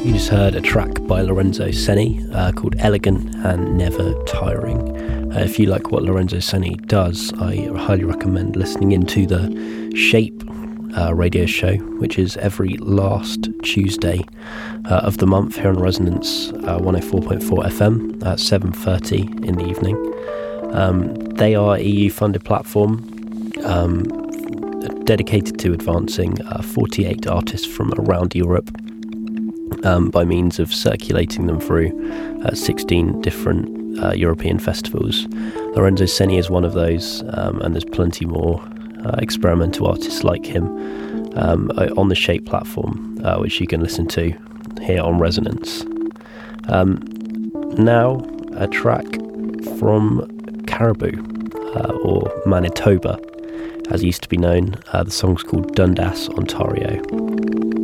You just heard a track by Lorenzo Senni called Elegant and Never Tiring. If you like what Lorenzo Senni does, I highly recommend listening into the Shape radio show, which is every last Tuesday of the month here on Resonance 104.4 FM at 7:30 in the evening. They are a EU-funded platform dedicated to advancing 48 artists from around Europe by means of circulating them through 16 different European festivals. Lorenzo Senni is one of those, and there's plenty more experimental artists like him on the Shape platform, which you can listen to here on Resonance. Now, a track from Caribou, or Manitoba, as it used to be known. The song's called Dundas, Ontario.